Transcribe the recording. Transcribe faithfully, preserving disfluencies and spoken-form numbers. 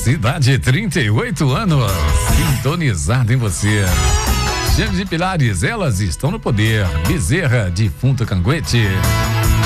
Cidade, trinta e oito anos, sintonizado em você. Chame de Pilares, elas estão no poder. Bezerra, defunto Canguete.